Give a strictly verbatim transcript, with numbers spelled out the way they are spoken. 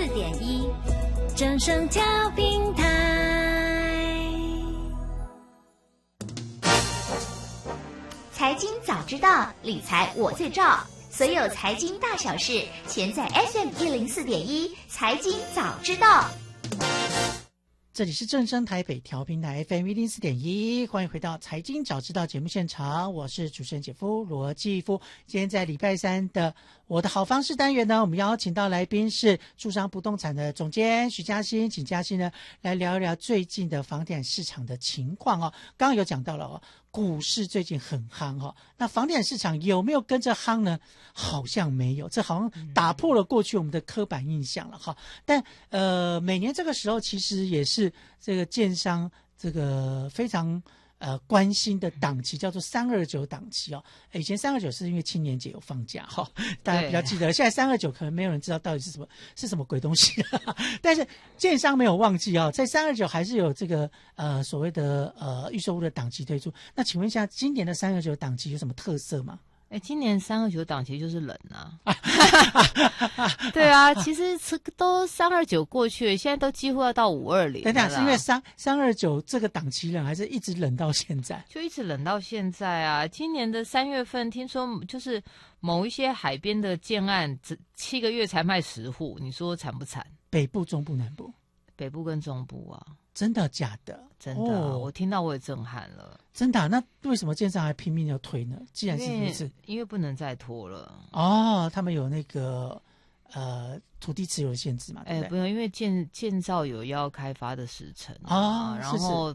点一，正声调频台。 财经早知道，理财我最照。所有财经大小事，全在 F M 一零四点一财经早知道。 这里是正声台北调频台 F M 一零四点一，欢迎回到财经早知道节目现场，我是主持人姐夫罗继夫。今天在礼拜三的我的好方式单元呢，我们邀请到来宾是住商不动产的总监许嘉欣，请嘉欣呢来聊一聊最近的房地产市场的情况哦。刚刚有讲到了哦，股市最近很夯哦，那房地产市场有没有跟着夯呢？好像没有，这好像打破了过去我们的刻板印象了哈。但呃，每年这个时候其实也是这个建商这个非常呃关心的档期，叫做三二九档期哦。以前三二九是因为青年节有放假哈、哦，大家比较记得。现在三二九可能没有人知道到底是什么是什么鬼东西，但是建商没有忘记哦，在三二九还是有这个呃所谓的呃预售屋的档期推出。那请问一下，今年的三二九档期有什么特色吗？ 哎，今年三二九档期就是冷啊，对啊，其实都三二九过去了，现在都几乎要到五二零。 等等，是因为三三二九这个档期冷，还是一直冷到现在？ 就一直冷到现在啊！今年的三月份，听说就是某一些海边的建案，只七个月才卖十户，你说惨不惨？ 北部、中部、南部？ 北部跟中部啊。 真的假的？ 真的、啊哦，我听到我也震撼了。 真的、啊？那为什么建商还拼命要推呢？既然是如此， 因为不能再拖了。 哦，他们有那个呃土地持有的限制嘛？哎， 不用，因为建建造有要开发的时程啊、哦， 然后